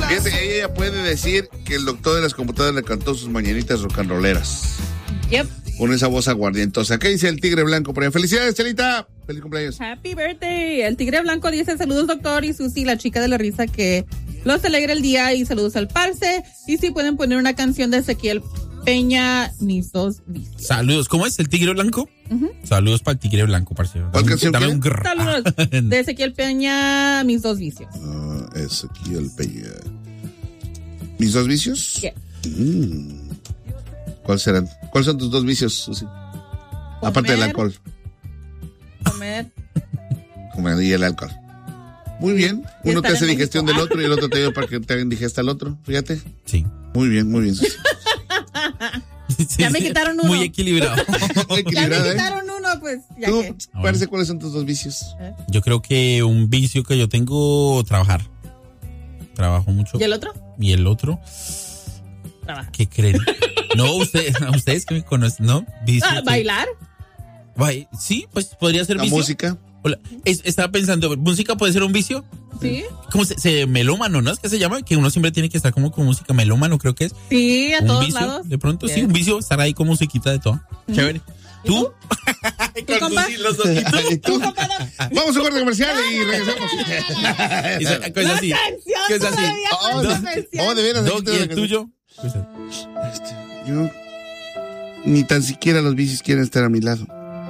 Fíjate, ella puede decir que el doctor de las computadoras le cantó sus mañanitas rock and rolleras. Yep. Con esa voz aguardientosa. ¿Qué dice el tigre blanco por ahí? ¡Felicidades, Chelita! ¡Feliz cumpleaños! Happy birthday. El tigre blanco dice saludos, doctor, y Susi, la chica de la risa, que los alegra el día, y saludos al parce. Y si pueden poner una canción de Ezequiel Peña, mis dos vicios. Saludos. ¿Cómo es el tigre blanco? Saludos para el tigre blanco, parcero. ¿Cuál canción Dame quiere? un grrr. Saludos de Ezequiel Peña, mis dos vicios. Ezequiel Peña. ¿Mis dos vicios? Yeah. ¿Cuáles serán? ¿Cuáles son tus dos vicios, Susi? Aparte del alcohol. Comer. Comer y el alcohol. Muy bien. Uno te hace digestión del otro y el otro te ayuda para que te hagan digesta al otro. Fíjate. Sí. Muy bien, Susi. Sí, Ya me quitaron uno. Muy equilibrado. Ya me quitaron uno, pues. Ya ¿Tú, que. parece cuáles son tus dos vicios? Yo creo que un vicio que yo tengo, trabajar. Trabajo mucho. ¿Y el otro? ¿Y el otro? Trabaja. ¿Qué creen? No, ustedes que me conocen, ¿no? Vicio que- ¿Bailar? Sí, pues podría ser ¿La vicio. música? Hola, estaba pensando, ¿música puede ser un vicio? Sí. ¿Cómo se melómano, no? ¿Es que se llama? Que uno siempre tiene que estar como con música melómano, creo que es. Sí, a Un todos vicio, lados. de pronto, sí, Yes. un vicio, estar ahí con musiquita de todo. Chévere. ¿Tú? ¿Tú, compa? Los dos. ¿Y tú? ¿Y tú? Vamos a un corte comercial y regresamos. Pues así. canción ¿Qué es así? todavía con la canción. De veras. Doc, aquí ¿y tengo el la tuyo? Pues, canción. Yo ni tan siquiera los vicios quieren estar a mi lado.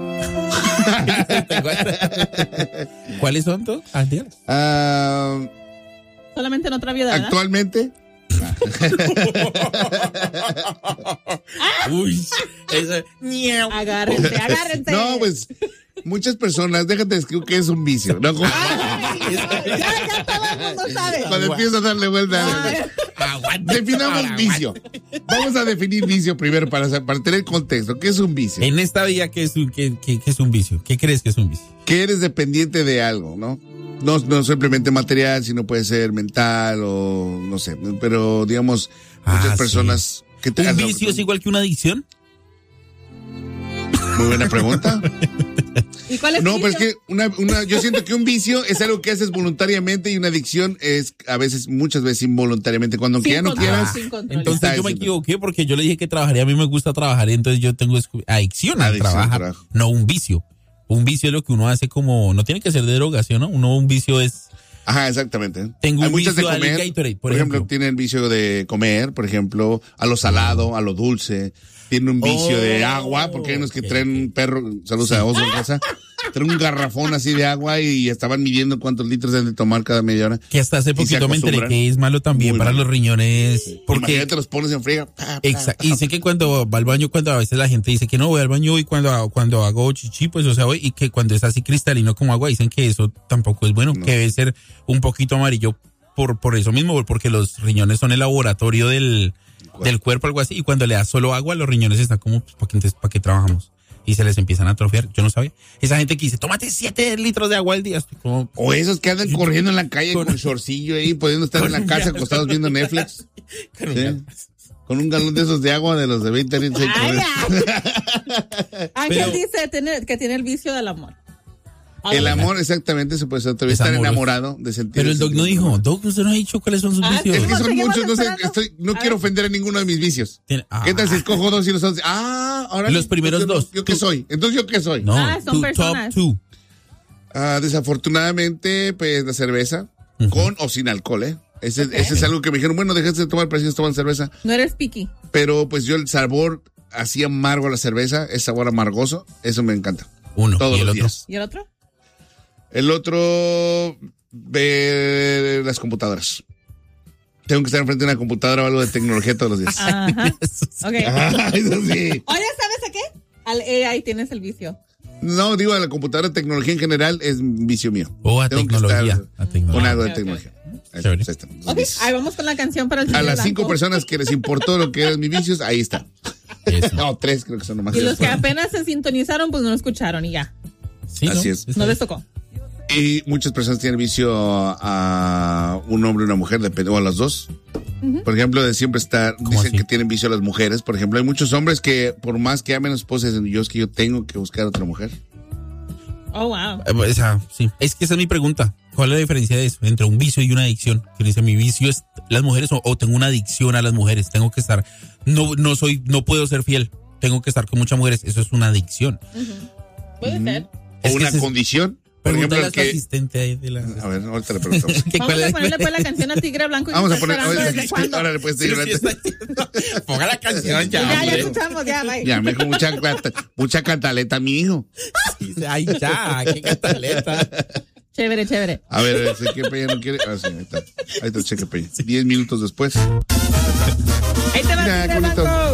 ¿Cuáles son todos? Solamente en otra vida, ¿verdad? Actualmente. Uy, eso. Agárrense. No, pues muchas personas, déjate decir que es un vicio. ¿No? Ya todo el mundo sabe. Cuando empiezo a darle vuelta. Definamos vicio. Vamos a definir vicio primero para tener contexto. ¿Qué es un vicio? En esta vida, ¿qué es un vicio? ¿Qué crees que es un vicio? Que eres dependiente de algo, ¿no? No simplemente material, sino puede ser mental o no sé, pero digamos muchas personas que te ¿Un vicio es igual que una adicción? Muy buena pregunta. ¿Y cuál es No, el pero es vicio? que yo siento que un vicio es algo que haces voluntariamente y una adicción es muchas veces involuntariamente. Cuando Sin ya no control, quieras. sin control. Entonces yo me equivoqué porque yo le dije que trabajaría. A mí me gusta trabajar y entonces yo tengo adicción al trabajar, trabajo. no un vicio. Un vicio es lo que uno hace como, no tiene que ser de drogación, ¿no? Un vicio es... Ajá, exactamente. Tengo Hay un muchas de vicio al comer. Gatorade, por ejemplo, tiene el vicio de comer, por ejemplo, a lo salado, a lo dulce. Tiene un vicio de agua, porque hay unos que traen un perro, saludos a Oso en casa, traen un garrafón así de agua y estaban midiendo cuántos litros deben de tomar cada media hora. Que hasta hace Y se poquito me enteré acostumbran. que es malo también Muy para malo. los riñones. Porque Imagínate, los pones en friega. exacto. Y sé que cuando va al baño, cuando a veces la gente dice que no voy al baño y cuando hago chichi, pues o sea, voy, y que cuando es así cristalino como agua, dicen que eso tampoco es bueno, que debe ser un poquito amarillo por eso mismo, porque los riñones son el laboratorio del cuerpo, algo así, y cuando le das solo agua, los riñones están como, pues, ¿para qué trabajamos? Y se les empiezan a atrofiar. Yo no sabía. Esa gente que dice, tómate 7 litros de agua al día. Estoy como... O esos que andan corriendo en la calle con el shortcillo ahí, pudiendo estar en la casa acostados viendo Netflix. Sí. Con un galón de esos de agua de los de 20 litros. Ay, Ángel Pero- dice que tiene el vicio del amor. El amor, exactamente, se puede ser. Todavía Es estar amoroso. enamorado de sentir. Pero el Doc no dijo, Doc, usted no ha dicho cuáles son sus vicios. Es que son Seguimos muchos, no sé, esperando. no quiero ofender a ninguno de mis vicios. ¿Qué tal si escojo dos y los otros? Ahora Los primeros dos. ¿Yo qué soy? Entonces, ¿yo qué soy? No, son personas. top 2. Desafortunadamente, pues la cerveza, con o sin alcohol, ¿eh? Ese es algo que me dijeron, bueno, dejaste de tomar, pero si toman cerveza. No eres piqui. Pero pues yo el sabor así amargo a la cerveza, es sabor amargoso, eso me encanta. Uno. Todos ¿Y el los otro? días. ¿Y el otro? El otro, ver las computadoras. Tengo que estar enfrente de una computadora o algo de tecnología todos los días. Ajá. Ok. Eso sí. Oye, ¿sabes a qué? Al AI tienes el vicio. No, digo, a la computadora, tecnología en general es un vicio mío. O a Tengo que tecnología. estar A tecnología. con algo de Ok, tecnología. Chévere. Ahí está. Ok, ahí vamos con la canción para el A tigre las blanco. 5 personas que les importó lo que eran mis vicios, ahí está. Eso. No, 3 creo que son nomás. Y los que apenas se sintonizaron, pues no lo escucharon y ya. Sí, Así ¿no? es. No les tocó. Y muchas personas tienen vicio a un hombre y una mujer, o a las dos. Por ejemplo, de siempre estar, dicen así? que tienen vicio a las mujeres. Por ejemplo, hay muchos hombres que por más que amen a su esposa, dicen, yo tengo que buscar a otra mujer. Oh, wow. Sí. Es que esa es mi pregunta. ¿Cuál es la diferencia de eso? Entre un vicio y una adicción. Que dice, mi vicio es las mujeres o tengo una adicción a las mujeres. Tengo que estar, no puedo ser fiel. Tengo que estar con muchas mujeres. Eso es una adicción. Puede ser. O una condición. Por ejemplo, el que... asistente ahí de la... A ver, ahorita le preguntamos. Vamos a ponerle pues la canción a Tigre Blanco. Vamos a poner... Ahora le puedes decir... Ponga la canción ya. Ya escuchamos, ya, bye. Ya me dijo mucha cantaleta, mi hijo. Ay, ya, qué cantaleta. Chévere. A ver, Ezequiel Peña no quiere... Ahí está Ezequiel Peña. 10 minutos después. Ahí te va, Tigre Blanco.